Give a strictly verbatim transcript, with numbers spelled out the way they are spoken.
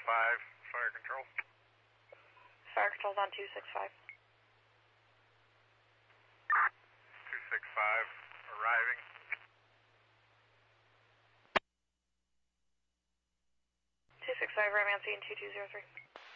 five, fire control. Fire control's on two six five. two six five, arriving. two six five, right on scene, two two zero three.